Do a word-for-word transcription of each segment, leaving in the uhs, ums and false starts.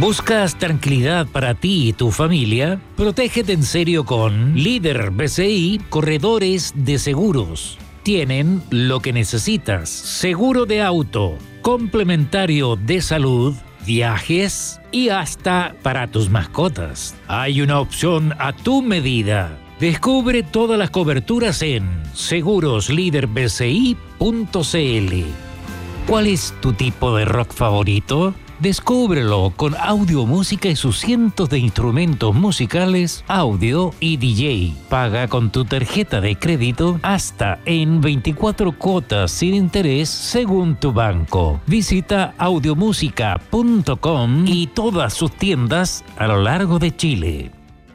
¿Buscas tranquilidad para ti y tu familia? Protégete en serio con Líder B C I Corredores de Seguros. Tienen lo que necesitas: seguro de auto, complementario de salud, viajes y hasta para tus mascotas. Hay una opción a tu medida. Descubre todas las coberturas en seguros líder b c i punto c l. ¿Cuál es tu tipo de rock favorito? Descúbrelo con audio, música y sus cientos de instrumentos musicales, audio y D J. Paga con tu tarjeta de crédito hasta en veinticuatro cuotas sin interés según tu banco. Visita audiomúsica punto com y todas sus tiendas a lo largo de Chile.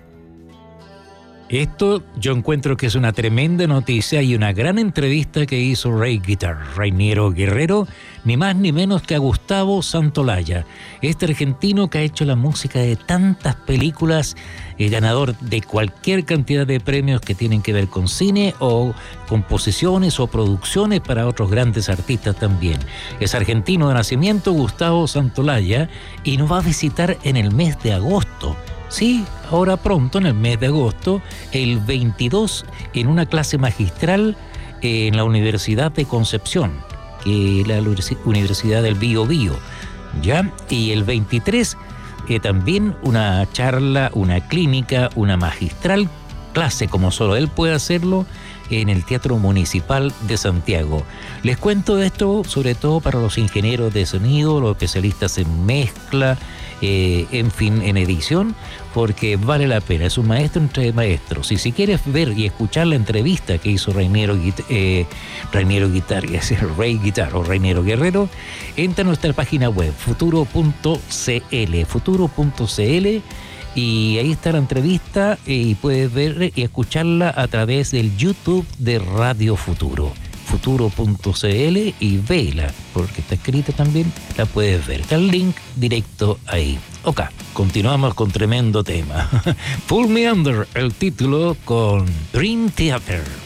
Esto yo encuentro que es una tremenda noticia y una gran entrevista que hizo Ray Guitar, Rainiero Guerrero, ni más ni menos que a Gustavo Santolaya, este argentino que ha hecho la música de tantas películas, eh, ganador de cualquier cantidad de premios que tienen que ver con cine o composiciones o producciones para otros grandes artistas también. Es argentino de nacimiento, Gustavo Santolaya, y nos va a visitar en el mes de agosto. Sí, ahora pronto, en el mes de agosto, el veintidós, en una clase magistral en la Universidad de Concepción, que es la Universidad del Bío Bío, ¿ya? Y el veintitrés, eh, también una charla, una clínica, una magistral clase, como solo él puede hacerlo, en el Teatro Municipal de Santiago. Les cuento esto sobre todo para los ingenieros de sonido, los especialistas en mezcla, eh, en fin, en edición, porque vale la pena. Es un maestro entre maestros. Y si quieres ver y escuchar la entrevista que hizo Rainiero, eh, Rainiero Guitar, es decir, Ray Guitar o Rainiero Guerrero, entra a nuestra página web, futuro punto c l, futuro punto c l, y ahí está la entrevista y puedes ver y escucharla a través del YouTube de Radio Futuro, futuro punto c l, y vela, porque está escrita también, la puedes ver. Está el link directo ahí. Ok, continuamos con tremendo tema. Pull Me Under, el título con Dream Theater.